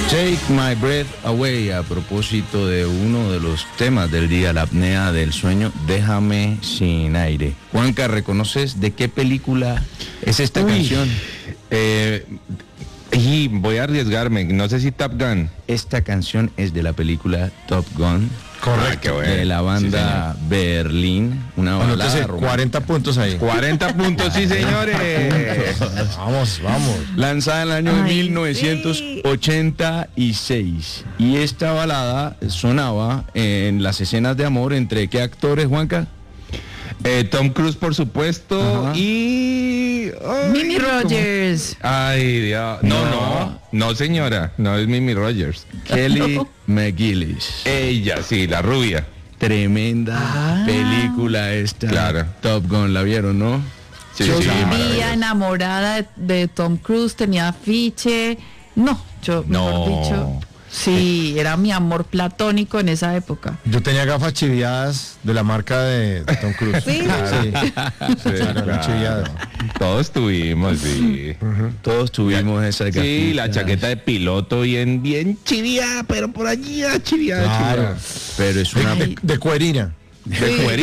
Take My Breath Away, a propósito de uno de los temas del día, la apnea del sueño, déjame sin aire. Juanca, ¿reconoces de qué película es esta canción? Y voy a arriesgarme, no sé si Top Gun. Esta canción es de la película Top Gun. Correcto. De la banda Berlín, una balada romántica. 40 puntos ahí. 40 puntos, sí, señores. Vamos. Lanzada en el año 1986. Y esta balada sonaba en las escenas de amor entre ¿qué actores, Juanca? Tom Cruise, por supuesto, Ajá. y... Mimi Rogers. Ay, Dios. No, señora, no es Mimi Rogers. Kelly McGillis. Ella, sí, la rubia. Tremenda película esta. Claro. Top Gun, ¿la vieron, no? Sí, Yo sí, vivía maravilloso. enamorada de Tom Cruise, tenía afiche. No, mejor dicho, sí, era mi amor platónico en esa época. Yo tenía gafas chiviadas de la marca de Tom Cruise. ¿Sí? Sí, Claro, claro. chiviado. Todos tuvimos, sí. Todos tuvimos esa Sí, gafitas. la chaqueta de piloto bien chiviada, pero por allí chiviada. Claro. Pero es una De cuerina. De cuerito.